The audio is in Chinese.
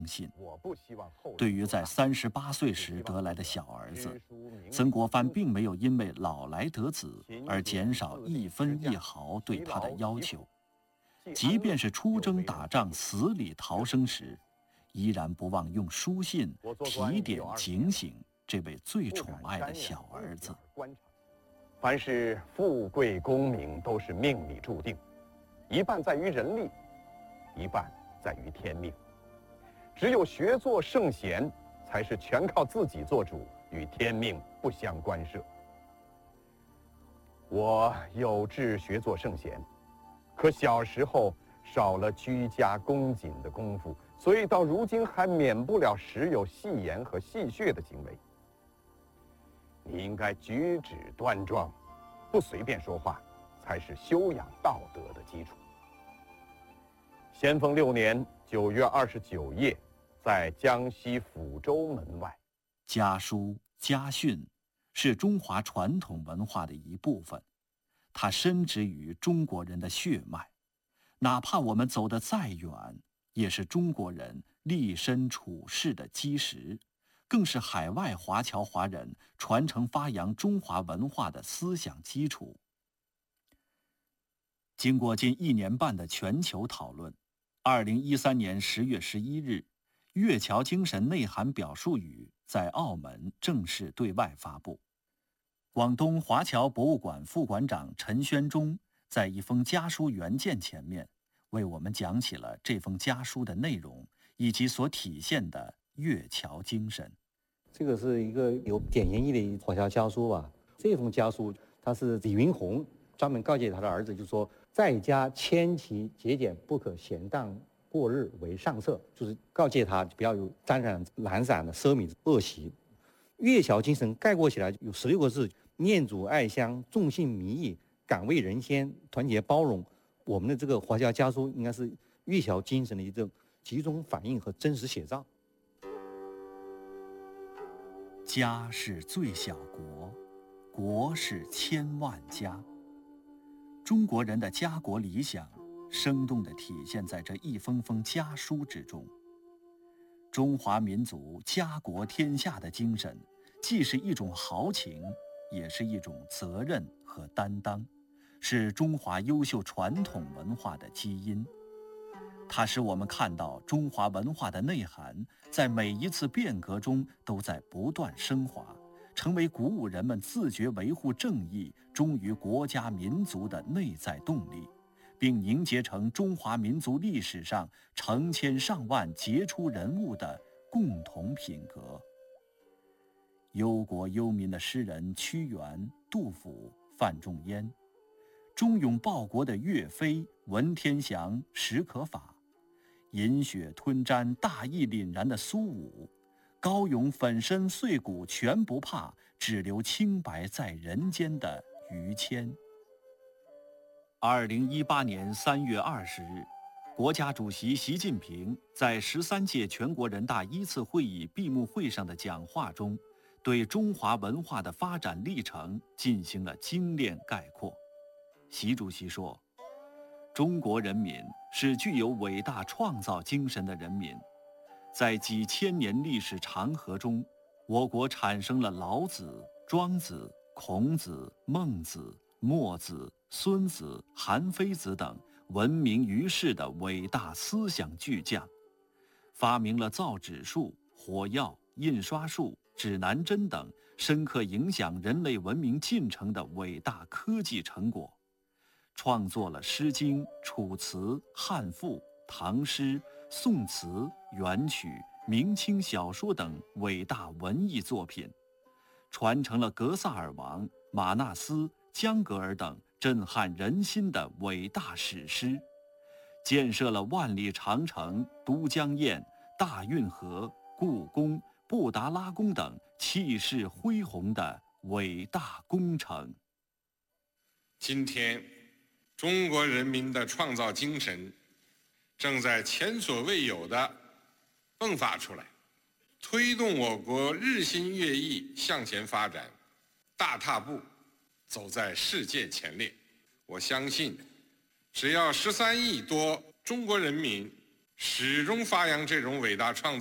对于在38岁时得来的小儿子，曾国藩并没有因为老来得子而减少一分一毫对他的要求，即便是出征打仗死里逃生时，依然不忘用书信提点警醒这位最宠爱的小儿子。 凡是富贵功名都是命里注定，一半在于人力，一半在于天命。只有学做圣贤，才是全靠自己做主，与天命不相干涉。我有志学做圣贤，可小时候少了居家恭谨的功夫，所以到如今还免不了时有戏言和戏谑的行为。你应该举止端庄，不随便说话，才是修养道德的基础。咸丰6年9月29夜，在江西抚州门外， 家书、家训是中华传统文化的一部分，它深植于中国人的血脉，哪怕我们走得再远，也是中国人立身处世的基石，更是海外华侨华人传承发扬中华文化的思想基础。经过近1年半的全球讨论，2013年10月11日，粤侨精神内涵表述语在澳门正式对外发布。广东华侨博物馆副馆长陈宣忠在一封家书原件前面，为我们讲起了这封家书的内容以及所体现的粤侨精神。 这个是一个有典型意义的华侨家书吧。这封家书，它是李云鸿专门告诫他的儿子，就说在家谦齐节俭，不可闲荡过日为上策，就是告诫他不要有沾染懒散的奢靡恶习。粤侨精神概括起来有16个字：念祖爱乡，重信民意，敢为人先，团结包容。我们的这个华侨家书应该是粤侨精神的一种集中反映和真实写照。 家是最小国，国是千万家。中国人的家国理想生动地体现在这一封封家书之中。中华民族家国天下的精神，既是一种豪情，也是一种责任和担当，是中华优秀传统文化的基因。它使我们看到中华文化的内涵在每一次变革中都在不断升华，成为鼓舞人们自觉维护正义、忠于国家民族的内在动力，并凝结成中华民族历史上成千上万杰出人物的共同品格。忧国忧民的诗人屈原、杜甫、范仲淹，忠勇报国的岳飞、文天祥、史可法，饮血吞毡、大义凛然的苏武，高勇粉身碎骨全不怕，只留清白在人间的于谦。2018年3月20日，国家主席习近平在13届全国人大1次会议闭幕会上的讲话中，对中华文化的发展历程进行了精炼概括。习主席说，中国人民是具有伟大创造精神的人民，在几千年历史长河中，我国产生了老子、庄子、孔子、孟子、墨子、孙子、韩非子等闻名于世的伟大思想巨匠，发明了造纸术、火药、印刷术、指南针等深刻影响人类文明进程的伟大科技成果，创作了《诗经》、《楚辞》、汉赋、唐诗、宋词、元曲、明清小说等伟大文艺作品，传承了格萨尔王、马纳斯、江格尔等震撼人心的伟大史诗，建设了万里长城、都江堰、大运河、故宫、布达拉宫等气势恢宏的伟大工程。 今天，中国人民的创造精神正在前所未有地迸发出来，推动我国日新月异向前发展，大踏步走在世界前列。我相信，只要13亿多中国人民始终发扬这种伟大创造。